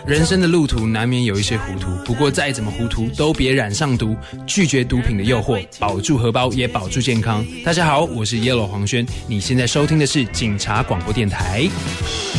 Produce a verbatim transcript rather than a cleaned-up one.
人生的路途难免有一些糊涂，不过再怎么糊涂都别染上毒，拒绝毒品的诱惑，保住荷包也保住健康。大家好，我是 Yellow 黄轩，你现在收听的是警察广播电台。